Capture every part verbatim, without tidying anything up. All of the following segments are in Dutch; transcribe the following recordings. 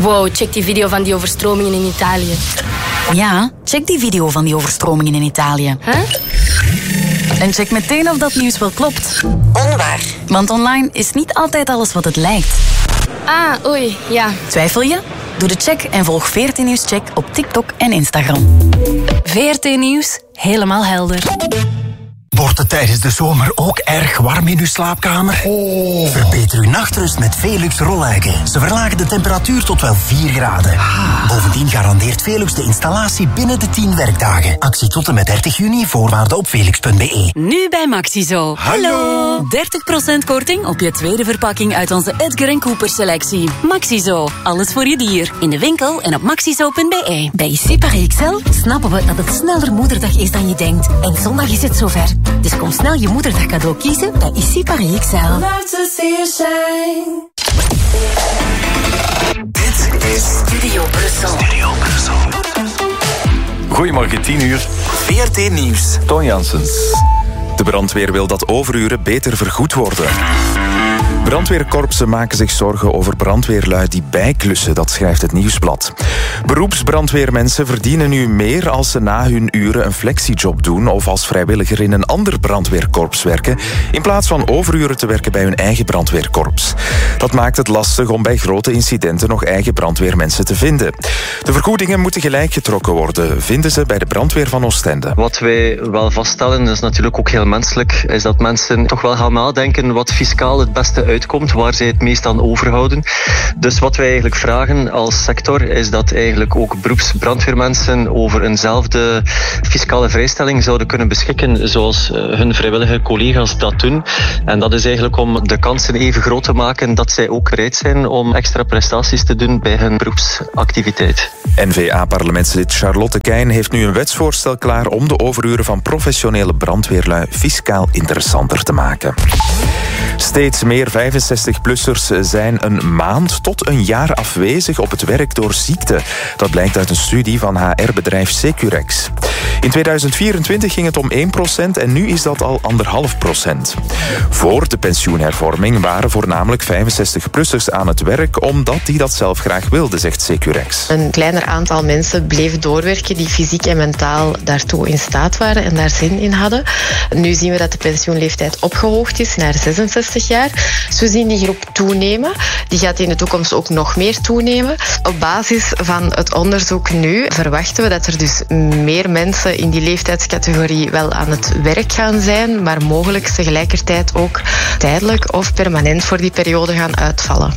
Wow, check die video van die overstromingen in Italië. Ja, check die video van die overstromingen in Italië. Huh? En check meteen of dat nieuws wel klopt. Onwaar. Want online is niet altijd alles wat het lijkt. Ah, oei, ja. Twijfel je? Doe de check en volg V R T Nieuws Check op TikTok en Instagram. V R T Nieuws, helemaal helder. Wordt het tijdens de zomer ook erg warm in uw slaapkamer? Oh. Verbeter uw nachtrust met Velux rolluiken. Ze verlagen de temperatuur tot wel vier graden. Ah. Bovendien garandeert Velux de installatie binnen de tien werkdagen. Actie tot en met dertig juni, voorwaarden op velux punt b e. Nu bij Maxizo. Hallo. dertig procent korting op je tweede verpakking uit onze Edgar en Cooper selectie. Maxizo, alles voor je dier. In de winkel en op maxizo punt b e. Bij I C Paris X L snappen we dat het sneller moederdag is dan je denkt. En zondag is het zover. Dus kom snel je moederdag cadeau kiezen bij I C Paris X L. Dit is Studio Brussel. Studio Brussel. Goedemorgen, tien uur. V R T Nieuws. Toon Janssens. De brandweer wil dat overuren beter vergoed worden. Brandweerkorpsen maken zich zorgen over brandweerlui die bijklussen, dat schrijft het Nieuwsblad. Beroepsbrandweermensen verdienen nu meer als ze na hun uren een flexiejob doen of als vrijwilliger in een ander brandweerkorps werken, in plaats van overuren te werken bij hun eigen brandweerkorps. Dat maakt het lastig om bij grote incidenten nog eigen brandweermensen te vinden. De vergoedingen moeten gelijk getrokken worden, vinden ze bij de brandweer van Oostende. Wat wij wel vaststellen, dat is natuurlijk ook heel menselijk, is dat mensen toch wel gaan nadenken wat fiscaal het beste uitkomt, waar zij het meest aan overhouden. Dus wat wij eigenlijk vragen als sector is dat eigenlijk ook beroepsbrandweermensen over eenzelfde fiscale vrijstelling zouden kunnen beschikken zoals hun vrijwillige collega's dat doen. En dat is eigenlijk om de kansen even groot te maken dat zij ook bereid zijn om extra prestaties te doen bij hun beroepsactiviteit. N V A-parlementslid Charlotte Keijn heeft nu een wetsvoorstel klaar om de overuren van professionele brandweerlui fiscaal interessanter te maken. Steeds meer vijfenzestig-plussers zijn een maand tot een jaar afwezig op het werk door ziekte. Dat blijkt uit een studie van H R-bedrijf Securex. In tweeduizend vierentwintig ging het om één procent en nu is dat al anderhalf procent. Voor de pensioenhervorming waren voornamelijk vijfenzestig-plussers aan het werk omdat die dat zelf graag wilden, zegt Securex. Een kleiner aantal mensen bleven doorwerken die fysiek en mentaal daartoe in staat waren en daar zin in hadden. Nu zien we dat de pensioenleeftijd opgehoogd is naar zesenzestig jaar. Dus we zien die groep toenemen. Die gaat in de toekomst ook nog meer toenemen. Op basis van het onderzoek nu verwachten we dat er dus meer mensen in die leeftijdscategorie wel aan het werk gaan zijn, maar mogelijk tegelijkertijd ook tijdelijk of permanent voor die periode gaan uitvallen.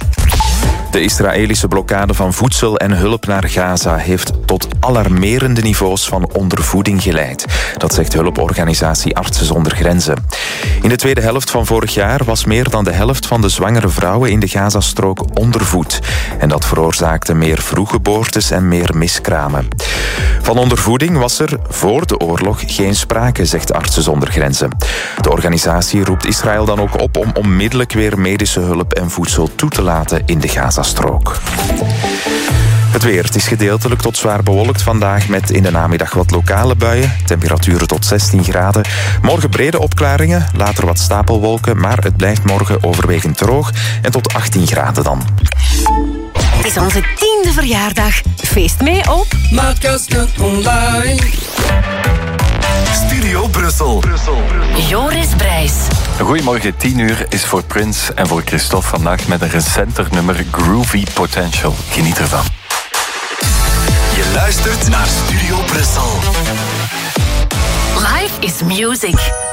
De Israëlische blokkade van voedsel en hulp naar Gaza heeft tot alarmerende niveaus van ondervoeding geleid. Dat zegt hulporganisatie Artsen zonder Grenzen. In de tweede helft van vorig jaar was meer dan de helft van de zwangere vrouwen in de Gazastrook ondervoed. En dat veroorzaakte meer vroeggeboortes en meer miskramen. Van ondervoeding was er voor de oorlog geen sprake, zegt Artsen zonder Grenzen. De organisatie roept Israël dan ook op om onmiddellijk weer medische hulp en voedsel toe te laten in de Gazastrook. Het weer. Het is gedeeltelijk tot zwaar bewolkt vandaag met in de namiddag wat lokale buien. Temperaturen tot zestien graden. Morgen brede opklaringen, later wat stapelwolken, maar het blijft morgen overwegend droog en tot achttien graden dan. Het is onze tiende verjaardag. Feest mee op Maatkasten online. Studio Brussel. Brussel. Joris Brijs. Goedemorgen, tien uur is voor Prince en voor Christophe vandaag met een recenter nummer Groovy Potential. Geniet ervan. Je luistert naar Studio Brussel. Life is music.